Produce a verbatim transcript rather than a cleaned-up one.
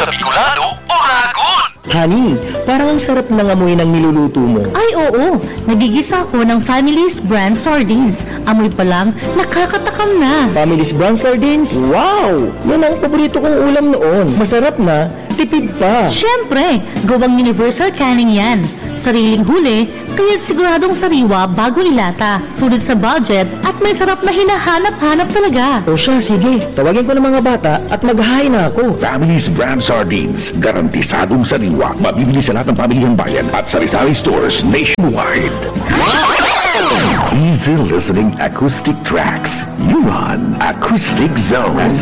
sa Bicolano o Ragon. Honey, parang ang sarap ng amoy ng niluluto mo. Ay oo, nagigisa ako ng Family's Brand Sardines. Amoy pa lang, nakakatakam na. Family's Brand Sardines? Wow! Yan ang paborito kong ulam noon. Masarap na, tipid pa. Siyempre, gawang universal canning yan. Sariling huli, kaya siguradong sariwa bago nilata. Sulit sa budget at may sarap na hinahanap-hanap talaga. O siya, sige. Tawagin ko ng mga bata at maghahain na ako. Family's Brand Sardines. Garantisadong sariwa. Mabibili sa lahat ng pamilyang bayan at sari-sari stores nationwide. Easy listening acoustic tracks. You're on Acoustic Zone.